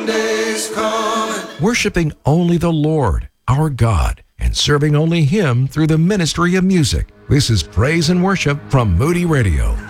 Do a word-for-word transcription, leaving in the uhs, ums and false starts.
day's coming. Worshiping only the Lord, our God, and serving only Him through the ministry of music. This is Praise and Worship from Moody Radio.